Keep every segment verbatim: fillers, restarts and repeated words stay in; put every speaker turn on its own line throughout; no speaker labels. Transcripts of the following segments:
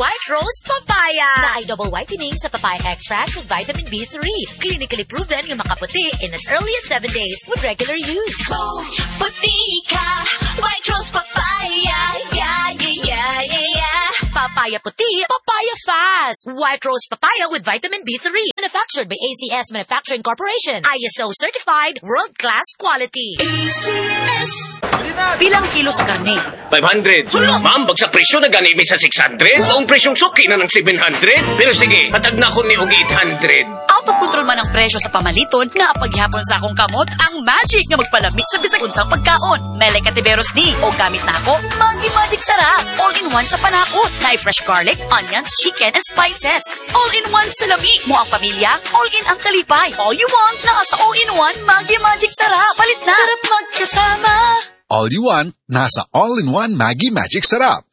White Rose Papaya na ay double whitening sa papaya extract at vitamin B three. Clinically proven yung makaputi in as early as seven days with regular use.
Oh, puti ka, White Rose Papaya, yeah, yeah, yeah, yeah, yeah.
Papaya puti, papaya fast. White Rose Papaya with vitamin B three. Manufactured by A C S Manufacturing Corporation. I S O certified, world-class quality.
A C S.
Bilang kilo sa karne?
five hundred. Ma'am, bagsak presyo na ganimi sa six hundred. Ang presyong suki na ng seven hundred. Pero sige, patag na ko ni og eight hundred.
Out of control man ang presyo sa pamaliton nga paghihapon sa akong kamot ang magic nga magpalamig sa bisag unsang pagkaon. Mele Katiberos ni o gamit na ako Maggi Magic Sarap. All-in-one sa panakot. Na fresh garlic, onions, chicken, and spices. All-in-one sa lami mo ang pamilya. All-in ang kalipay. All you want na sa all-in-one Maggi Magic Sarap. Palit na.
Sarap magkasama.
All you want, nasa all-in-one Maggi Magic Sarap.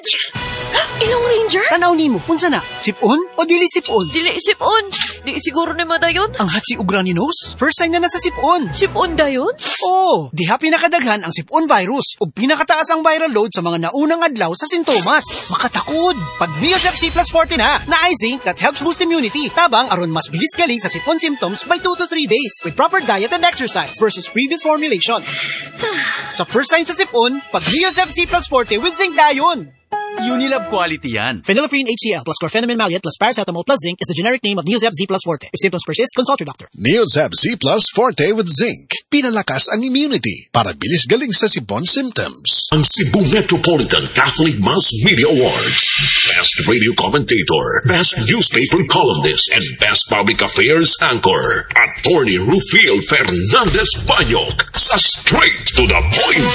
Ilong Ranger?
Tanaw nimo, unsa na? Sipon o dili sipon?
Dili sipon. Di siguro ni madayon.
Ang hatsi ugra ni nose? First sign na nasa sipon.
Sipon dayon?
Oo, diha pinakadaghan ang sipon virus ug pinakataas ang viral load sa mga naunang adlaw sa sintomas. Makatakod. Pag Neosep C plus forty na, na zinc that helps boost immunity. Tabang aron mas bilis galing sa sipon symptoms by two to three days with proper diet and exercise versus previous formulation. Sa first sign sa sipon, pag Neosep C plus forty with zinc dayon.
Unilab quality yan.
Phenylephrine H C l plus chlorpheniramine maleate plus paracetamol plus zinc is the generic name of Neosep Z plus Forte. If symptoms persist, consult your doctor.
Neosep Z plus Forte with zinc. Pinalakas ang immunity para bilis galing sa sipon symptoms.
Ang Cebu Metropolitan Catholic Mass Media Awards. Best Radio Commentator, Best Newspaper Columnist, and Best Public Affairs Anchor. Attorney Rufiel Fernandez Banyok sa Straight to the Point.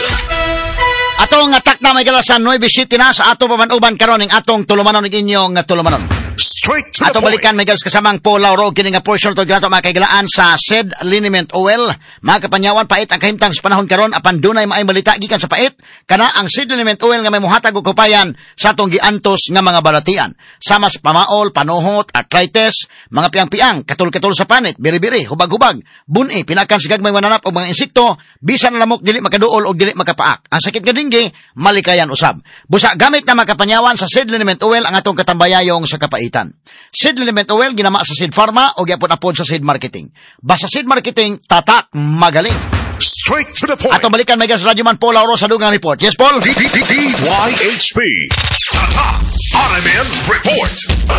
Atong atak na may galasan nine City na sa ato pamanuban karon ning atong tulumanon ning inyong tulumanon.
Straight to the
Atong
point.
balikan may galas kasamang Paul Lauro kini nga portion to ginato makaigalaan sa S E D Liniment Oil. Mga kapanyawan pait ang kahimtang sa panahon karon apan dunay maay balita gikan sa pait kana ang S E D Liniment Oil nga may mohatag og kupayan sa atong giantos nga mga balatian. Sama sa pamaol, panuhot, arthritis, mga piang-piang, katul-katul sa panit, biri-biri, hubag-hubag, buni, pinakan sa gagmay mananap og mga insekto, bisan lamok dili makaduol og dili makapaak. Ang sakit nga dinggi malikayan usab. Busa gamit na makapanyawan sa S E D Liniment Oil ang atong katambayayong sa kapaitan. S E D Liniment Oil ginama sa S E D Pharma o gyapon-apod sa S E D Marketing. Basta S E D Marketing, tatak magaling.
Straight to the point.
Atong balikan may gas Radyo Man Paul Lauro sa dugang report. Yes, Paul?
D Y H P. Tata R M N Report.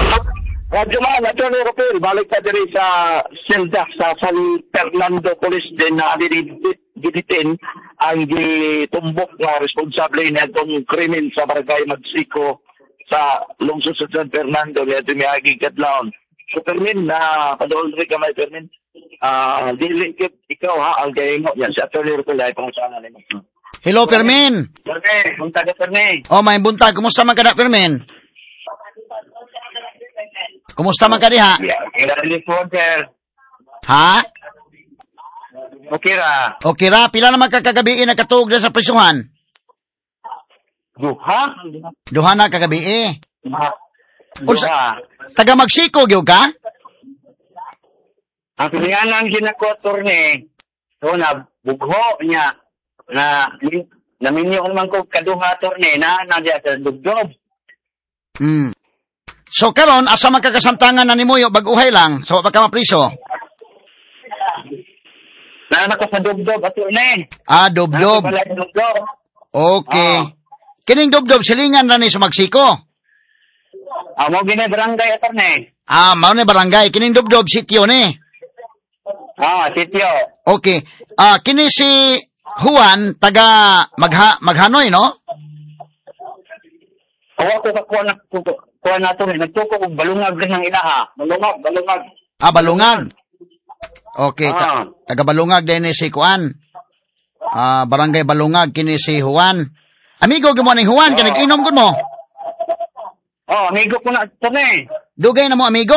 Radyo Man, Atty. Rapil, balik pa diri sa Selda sa San Fernando Police din na dinitin ang gitumbok na responsable na itong krimen sa Barangay Magsiko sa lungsod sa San Fernando niya tumiyaging kadlaon. So, Permin, na padoon rin ka may Permin. Ah, uh, dili ikaw ha, ang gaingo yan. Si Atty. Rapil ay pangusahan na mo.
Hello, Fermin.
Permin, buntag ka Permin.
Oh, may buntag. Kumusta man ka na, Fermin? Kumusta man ka diha?
Telefon, sir.
Ha?
Okay ra.
Okay ra. Pila naman kakagabiin na katug sa prisuhan?
Duha?
Duha na kagabi.
Duha.
Unsa? Taga Mexico gyud ka?
Ang kanilang ginakotor ni, so na bugho niya, na naminyo naman ko kaduha torne na nandiya sa dugdob.
Hmm. So karon asa man kagasamtangan na nimuyo bag-uhay lang, so pa ka mapriso.
Na nako sa dugdob ato ni.
Ah, dubdob. Okay. Oh. Kining dubdob silingan ra ni sa Mexico.
Amo gina barangay ato ni.
Ah, mao ni barangay, kining dubdob sitio ni.
Ah, sitio.
Okay. Ah, kini si Juan taga Magha Maghanoy, no?
Awa ko kuha na kuha na to ni nagtuko og balungag ng ilaha. Balungag, balungag.
Ah, balungag. Okay,
ah.
ta- taga Balungag din si Juan. Ah, barangay Balungag kini si Juan. Amigo gyud mo ni Juan, ka nag-inom gud mo.
Oh, amigo ko na to ni.
Dugay na mo amigo.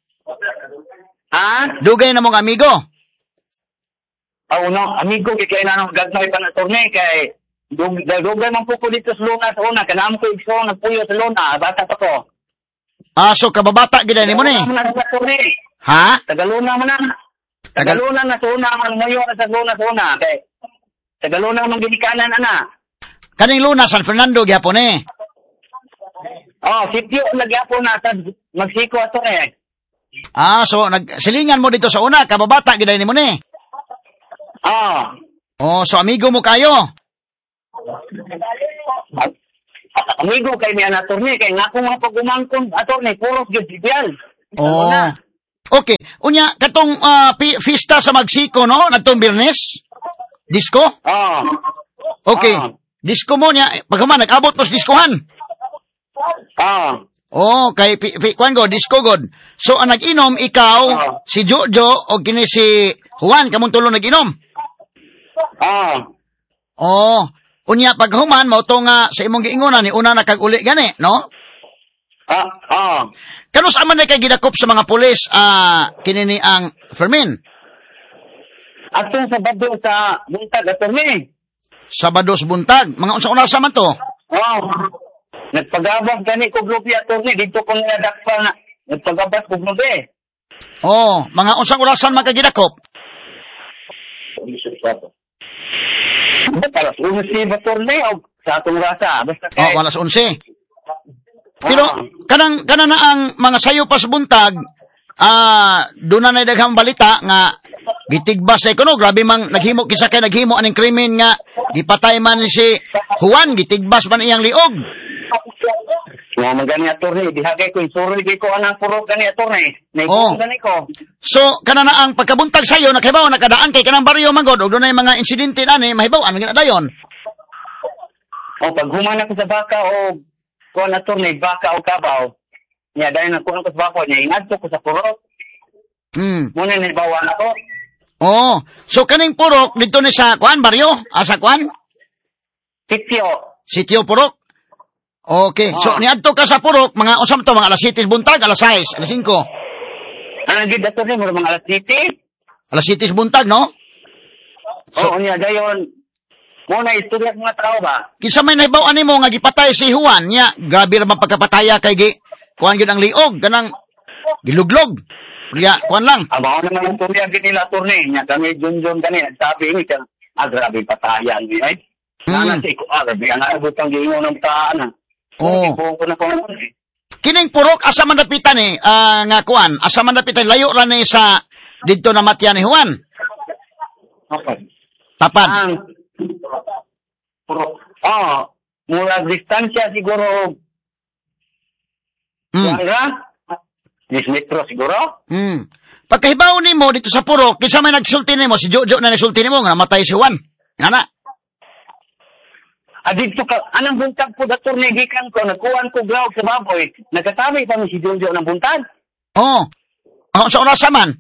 Ha?
Dugay na mo amigo.
Oh, no, amigo kay kay nanong gagmay pa na torne kay dug dugay man po ko dito sa Luna sa una kanamo ko igso nagpuyo sa Luna, bata pa ko.
Ah, so kababata gid ni mo ni. Ha?
Tagaluna man na. Tagaluna na sa una man mayo na sa Luna sa una kay Tagaluna man ginikanan ana.
Kaning Luna San Fernando gyapon eh.
Oh, sityo nagyapo na sa Mexico ato eh.
Ah, so nagsilingan mo dito sa una, kababata giday nimo ni.
Ah.
Oh, so amigo mo kayo.
Amigo kay mi ana attorney kay nga ko nga pagumangkon attorney puro gyud bibiyal.
Oh. Okay, unya katong uh, pi- fiesta sa Mexico no, nagtong Biyernes? Disco?
Ah.
Okay.
Ah.
Disco mo niya, pagkaman nag-abot mo sa diskohan.
Ah.
Oh, kay pi, pi, kuan go, disco god. So ang nag-inom ikaw,
Ah.
si Jojo o kini si Juan kamong tulo nag-inom.
Ah.
Oh, unya paghuman mo to nga sa imong giingonan ni una na kag uli gani, no?
Ah. Ah.
Kano sa man na kay gidakop sa mga pulis ah kini ni ang Fermin?
Atong sa bado sa buntag attorney.
Sabados buntag, mga unsa unasa man to?
Oh. Nagpagabas gani ko grupo attorney dito ko nga dakpa na nagpagabas ko grupo.
Oh, mga unsang orasan man kay gidakop?
Alas unsi ba attorney o sa atong rasa basta
Oh,
kay
alas onse. Pero
Ah.
kanang kana na ang mga sayo pas buntag, ah doon na daghang balita nga gitigbas sa kuno, grabe mang naghimo kisa kay naghimo aning krimen nga gipatay man si Juan, gitigbas man iyang liog.
Nga magani attorney dihagay ko isuri gay ko anang puro gani attorney. Nay
Oh.
ko gani ko.
So kana na ang pagkabuntag sayo nakahibaw nakadaan kay kanang baryo manggod ug dunay mga insidente ani mahibaw ano ginadayon.
O pag humana ko sa baka o kuan attorney baka o kabaw. Nya dahil na kuan ko sa baka nya inadto ko sa puro.
Hmm.
Muna ni bawan ako.
Oh, so kaning purok dito ni sa kuan baryo, asa kuan?
Sityo.
Sitio Purok. Okay, so
Ah.
niadto ka sa Purok mga usam to mga alas siyete buntag, alas sais, alas singko.
Ano gid attorney mo mga alas siyete?
Alas siyete buntag, no? So-
Oo niya dayon. Muna istorya sa mga tao ba?
Kisa may nahibaw ani mo nga gipatay si Juan nya, grabe ra man pagkapataya kay gi kuan gyud ang liog kanang giluglog. Kaya kuan lang.
Aba na naman istorya gid nila attorney nya kami junjun kani sabi ni ka agrabe patayan ni ay.
Mm.
Nana si ko agrabe ana butang giingon ng taan.
Oh.
Oo. Ko na ko.
Kining Purok asa man dapitan ni ah, nga kuan, asa man dapitan layo ra ni sa didto na matya ni Juan.
Okay.
Tapad.
Ang puro ah mula distansya siguro
Mm.
Wala? Dis metro siguro?
Mm. Pagkahibaw nimo dito sa Purok, kinsa may nagsulti nimo si Jojo na nagsulti nimo nga namatay si Juan. Ngana?
Adito ka, anang buntag po dator ni gikan ko, nagkuhan ko glaw sa baboy, nagkatabi pa mi si Jojo ng buntag.
Oh. Ang sa oras man.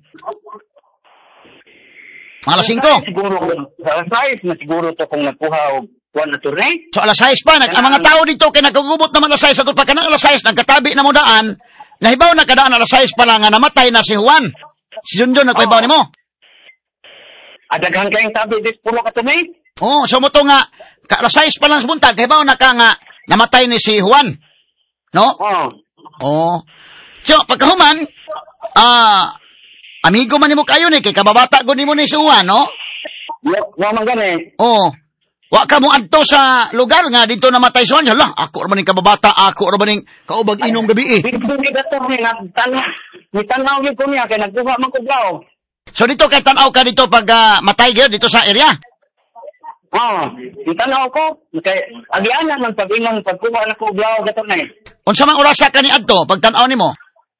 Mga alas singko.
Siguro, sa alas sais na siguro to kung nagkuha o kuhan na turne.
So alas sais pa, nag, ang mga tao dito kay nagkagubot naman alas sais ato pa kanang alas sais nagkatabi na mo daan. Nahibaw na kadaan alas sais pa lang nga namatay na si Juan. Si Junjun nagpahibaw nimo.
Adaghan kayong tabi dis pulo ka tumay.
Oh, so mo to nga ka alas sais pa lang sa buntag nahibaw na ka nga namatay ni si Juan. No?
Oh.
Oh. So pagkahuman, ah amigo man nimo kayo ni kay kababata gud nimo ni si Juan, no?
Wa man gani.
Oh. Wa ka mo adto sa lugar nga dito namatay si Juan. Hala, ako ra man ning kababata, ako ra man ning kaubag inom gabi eh.
Dito ni dator ni nagtanaw. Ni tanaw gyud ko niya kay nagkuha man ko glaw.
So dito kay tan-aw ka dito pag ah, matay gyud dito sa area.
Oh, ni tanaw ko kay agiana man pag-ingon pagkuha na ko glaw dator ni.
Unsa man orasa ka ni adto pag tan-aw nimo?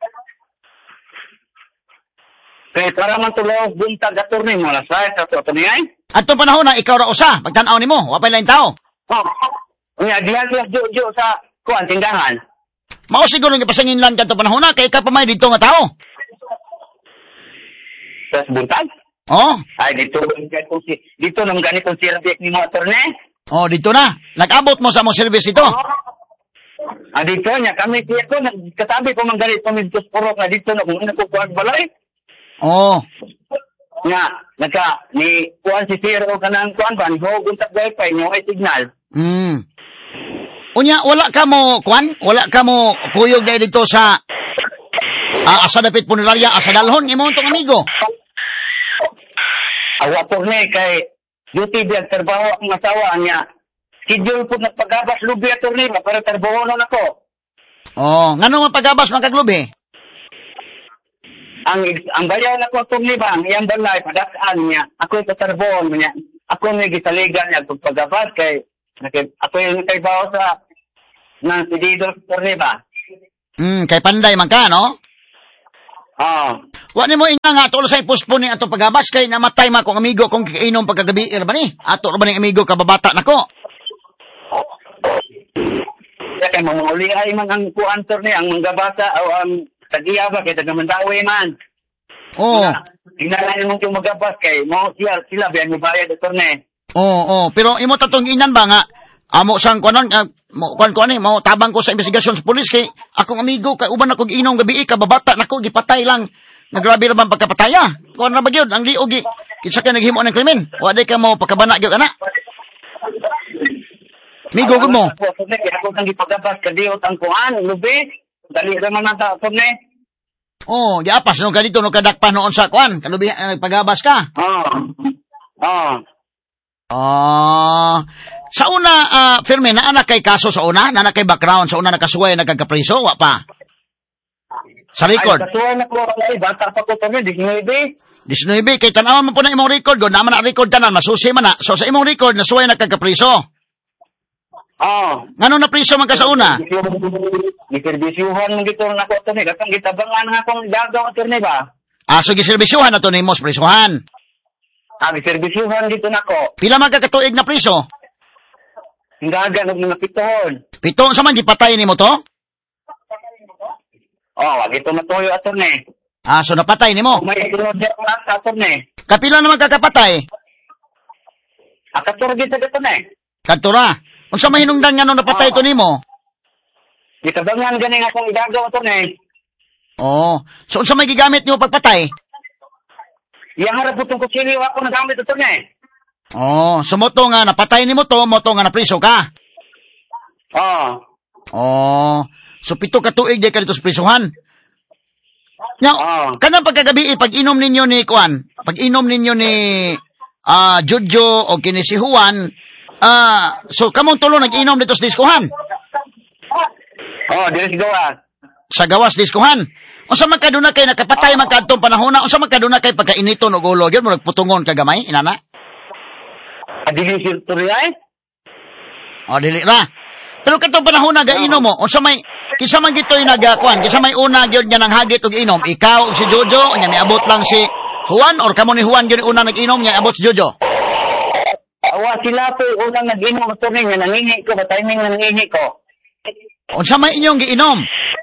Kay para man tulo buntag dator ni mo sa sa to ni ay.
Adtong panahon na ikaw ra usa pag tan-aw nimo, wa pa lain tao.
Oh. Unya diyan diyan jojo sa kuan tindahan.
Mao siguro nga pasanginlan kadto panahon na kay ka pa may dito nga tao.
Sa buntag.
Oh,
Ay dito kung si dito nang gani kung service ni mo attorney.
oh dito na. Nag-abot mo sa mo service ito.
Ah, dito niya kami dito nagkatabi ko man galit pamintos puro nga dito na kung ano ko kuan balay.
Oh.
Nga nagka ni kuan si Sir o kanang kuan ban ho untag wifi niyo ay signal.
Mm. Unya wala ka mo kwan, wala ka mo kuyog dahil dito sa ah, asa dapit punerarya, asa dalhon imo tong amigo.
Awa po ni kay duty biag trabaho ang asawa niya. Schedule po nagpagabas lubi attorney para trabaho na nako.
Oh, ngano man pagabas man kaglubi?
Ang ang bayaw na ko attorney ba, ang iyang balay padasaan niya. Ako ito tarbon niya. Ako may gitaligan niya kung pagabas kay nakay ako yung kay bawo sa ng pedido attorney ba.
Hmm, kay panday man ka, no?
Ah.
Wa nimo ina nga tulo sa ipuspon ni ato pagabas kay namatay man kong amigo kung kainom pagkagabi ra ba ni? Ato ra ba ni amigo kababata nako?
Ya kay mga uli ay man ang kuan attorney ang mga bata o ang tagiya ba kay taga Mandawi man.
Oh.
Inalay mo yung magabas kay mo sila sila biyan mo bayad attorney.
Oo, oh, pero imo tatong inan ba nga amo sang kuanon uh, mo kuan kuan ni mo tabang ko sa investigasyon sa pulis kay akong amigo kay uban ako giinom gabi ka babata nako gipatay lang nagrabe ra man pagkapataya kuan na ba gyud ang liog gi kinsa ka naghimo ng krimen wa day ka mo pakabana gyud ana amigo gud mo
ako kang gipagabas kadiot ang kuan lubi dali ra man ta attorney.
Oh, giapas no kadito no kadakpan noon sa kuan kalubi uh, pagabas ka.
Oh. Oh.
Ah, sa una, uh, Fermin, naanak kay kaso sa una? Naanak kay background sa una nakasuway nagkakapriso? Wa pa? Sa record?
Ay, kasuway na ko. Ay, bata pa ko kami, nineteen.
nineteen, kay tanawan mo po na imong record. Good, naman na record tanan, masusi man na. So, sa imong record, nasuway nagkakapriso?
Oh.
Ngano na priso man ka sa una?
Giserbisyuhan mo gito na ko ito ni. Katang gitabangan nga akong gagaw ito ni ba?
Ah, so giserbisyuhan na to ni Mos prisuhan?
Ah, giserbisyuhan dito na ko.
Pila man kakatuig na priso?
Hinggagan og mga pitohon.
Pito, sa man gipatay ni mo to?
Oh, wag ito matuyo ato ni.
Ah, so napatay ni mo?
May itinod niya ko sa ato ni.
Kapila naman kakapatay?
Akatur gito dito ni.
Katura. Unsa may hinungdan nga nung napatay to nimo?
Gitabangan gani nga akong igagaw ato ni.
Oh, so unsa may gigamit nimo pagpatay?
Yang harap putong kutsilyo ako nagamit ito niya eh.
Oh, so moto nga napatay ni mo to, moto nga napriso ka?
Oo.
Oh, so pito ka tuig di ka dito sa prisuhan? Nya,
oh.
Kanang pagkagabi, pag inom ninyo ni Kuan, pag inom ninyo ni uh, Jojo o kini si Juan, uh, so kamong tulo nag-inom dito sa diskuhan?
Oo, oh, dito sa gawas.
Sa gawas diskuhan? Unsa man kaduna kay nakapatay man kadtong panahon na unsa man kaduna kay pagkainiton og ulo gyud mo nagputungon ka gamay inana?
Adili si Turiay?
O dili ra. Pero kadtong panahon na gainom mo unsa may kisa man gitoy nagakuan kisa may una gyud nya nang hagit og inom ikaw ug si Jojo nya niabot lang si Juan or kamo ni Juan gyud una nag-inom nya abot si Jojo?
Awa sila po unang nag-inom ito nga nangingi ko ba timing na nangingi ko.
Unsa may inyong giinom?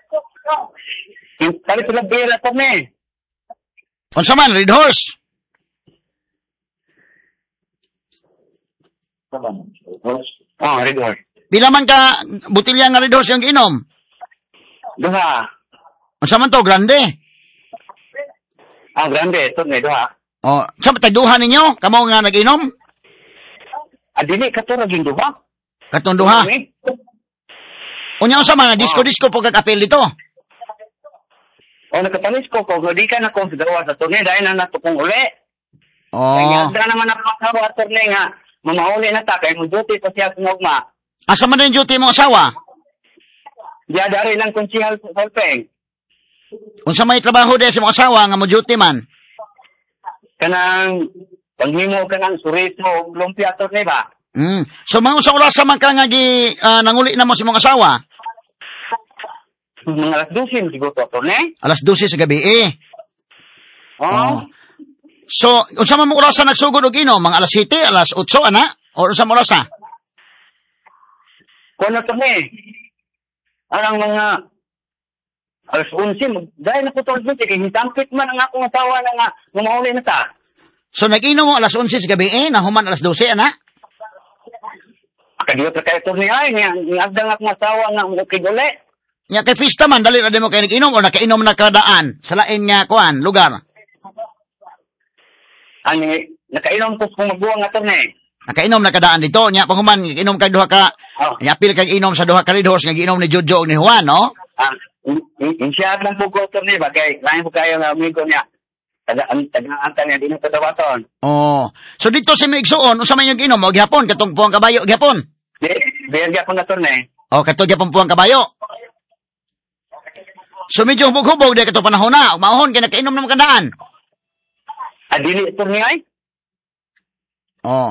Kali sila bira to me.
Unsa man, Red Horse?
Oh, Red Horse.
Pila man ka butilya nga Red Horse yung giinom?
Duha.
Unsa man to, grande?
Ah, grande, ito nga, duha.
Oh, sa tagduha ninyo? Kamo nga nag-inom?
Adili, kato naging duha.
Katong duha? Unya unsa man, disco-disco po kag-apel dito?
O nakapanis ko ko di ka na ko sa gawa sa turne dahil na nato kong uli.
Oh.
Kaya da naman ako sa turne nga mamauli na ta kay mo duty pa siya kumugma.
Asa man din duty mo asawa?
Diya dari lang konsihal sa Salpeng.
Unsa may trabaho di sa mo asawa nga mo duty man?
Kanang panghimo kanang surismo ug lumpia turne ba?
Mm. So mga unsa oras man ka nga gi uh, nanguli na mo sa mong asawa?
Mga alas dusin siguro to turne.
Alas dose sa gabi eh.
Oh.
Oh. So, unsa man mo oras nagsugod og inom? Mga alas siyete, alas otso ana? O unsa mo oras?
Kuno turne. Arang mga alas onse dahil na ko to dito kay hitampit man ang akong asawa na nga mamauli na ta.
So nag-inom mo alas onse sa gabi eh, nahuman alas dose ana?
Kadiyo ta kay turne ay nga ngagdang akong asawa nga mo kigole.
Nya kay fiesta man dali ra mo kay nag-inom o nakainom na kadaan sa lain nga kuan lugar.
Ani nakainom ko kung magbuwang nga turne.
Nakainom na kadaan dito nya paghuman inom kay duha ka.
Oh.
Nya apil kay inom sa duha ka lidhos nga giinom ni Jojo ug ni Juan, no?
Ah, insya lang po ko turne ba kay lain po kayo nga amigo niya. Taga taga anta niya dinto sa baton.
Oh. So dito si Migsoon unsa man yung giinom mo gihapon katong puang kabayo gihapon?
Di, biyan gyapon na turne.
Oh, katong gihapon puang kabayo. So medyo hubog-hubog dahil ito panahon na. Umahon, kaya nakainom ng magandaan.
Adili ito niya ay.
Oh.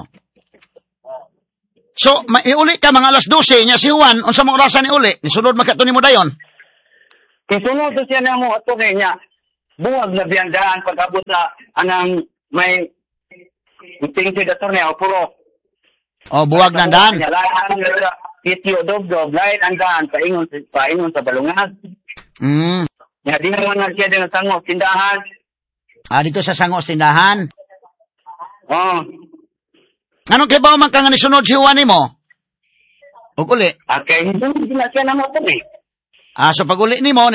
So, maiuli ka mga alas dose niya si Juan, unsa mong orasan ni uli? Nisunod makato nimo dayon.
Kisunod siya na mo ato niya. Buwag na biyandaan pag-abot na anang may tingin si dator niya o puro.
Oh, buwag na daan.
Lahat ng sitio dog-dog, lahat ang daan, paingon, paingon sa balungan.
Mm.
Ya, di naman na siya din ang sangos, tindahan.
Ah, dito sa Sangos tindahan.
Oh.
Anong kay ba man ka nga nisunod si Juan nimo? O uli?
Okay, hindi na siya na mo ito eh.
Ah, so pag uli nimo,